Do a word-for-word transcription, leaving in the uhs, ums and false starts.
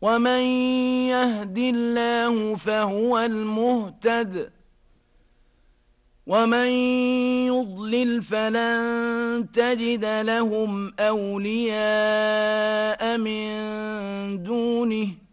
ومن يهد الله فهو المهتد ومن يضلل فلن تجد لهم أولياء من دونه